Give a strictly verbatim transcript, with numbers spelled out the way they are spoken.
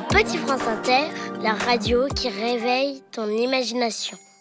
Petit France Inter, la radio qui réveille ton imagination.